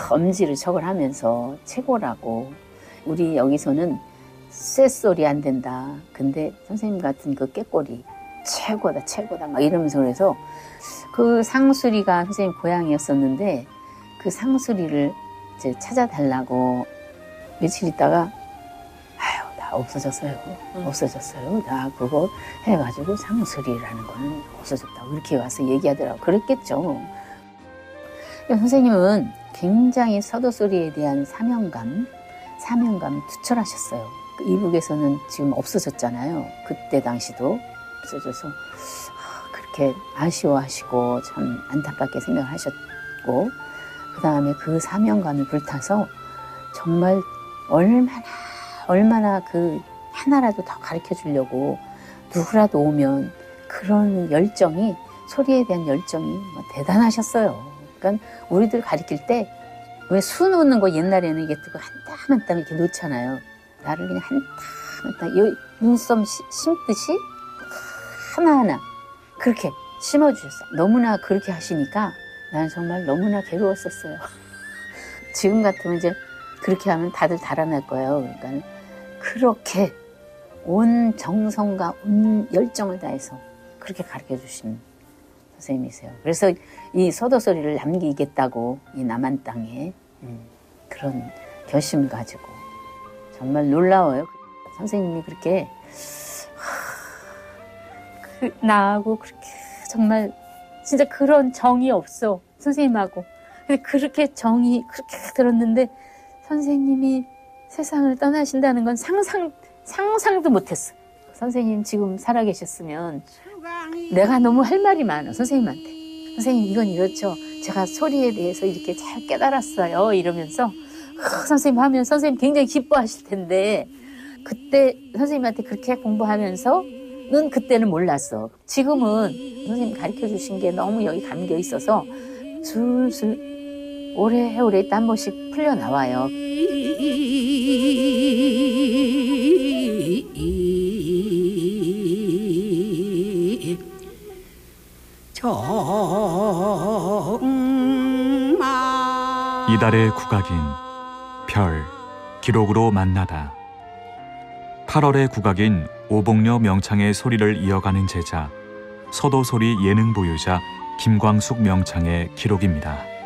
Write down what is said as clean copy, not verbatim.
엄지를 척을 하면서 최고라고. 우리 여기서는 쇳소리 안 된다. 근데 선생님 같은 그 꾀꼬리 최고다 최고다 막 이러면서 그래서 그 상수리가 선생님 고향이었었는데 그 상수리를 이제 찾아달라고 며칠 있다가 아유 나 없어졌어요. 없어졌어요. 나 그거 해가지고 상수리라는 거는 없어졌다고 이렇게 와서 얘기하더라고. 그랬겠죠. 선생님은 굉장히 서도소리에 대한 사명감이 투철하셨어요. 이북에서는 지금 없어졌잖아요. 그때 당시도 없어져서 그렇게 아쉬워하시고 참 안타깝게 생각을 하셨고 그 다음에 그 사명감이 불타서 정말 얼마나 그 하나라도 더 가르쳐 주려고 누구라도 오면 그런 열정이 소리에 대한 열정이 뭐 대단하셨어요. 그러니까 우리들 가르칠 때 왜 수 놓는 거 옛날에는 이게 뜨고 한 땀 한 땀 이렇게 놓잖아요. 나를 그냥 한 땀 한 땀 눈썹 심듯이 하나하나 그렇게 심어주셨어요. 너무나 그렇게 하시니까 나는 정말 너무나 괴로웠었어요. 지금 같으면 이제 그렇게 하면 다들 달아날 거예요. 그러니까 그렇게 온 정성과 온 열정을 다해서 그렇게 가르쳐 주신 선생님이세요. 그래서 이 서도소리를 남기겠다고 이 남한 땅에 그런 결심을 가지고 정말 놀라워요. 선생님이 그렇게 나하고 그렇게 정말 진짜 그런 정이 없어 선생님하고. 근데 그렇게 정이 그렇게 들었는데 선생님이 세상을 떠나신다는 건 상상도 못했어. 선생님 지금 살아계셨으면 내가 너무 할 말이 많아 선생님한테. 선생님 이건 이렇죠. 제가 소리에 대해서 이렇게 잘 깨달았어요 이러면서 선생님 하면 선생님 굉장히 기뻐하실 텐데 그때 선생님한테 그렇게 공부하면서는 그때는 몰랐어. 지금은 선생님 가르쳐 주신 게 너무 여기 감겨 있어서 술술 오래오래 한 번씩 풀려 나와요. 이달의 국악인 별 기록으로 만나다. 8월의 국악인 오복녀 명창의 소리를 이어가는 제자 서도소리 예능 보유자 김광숙 명창의 기록입니다.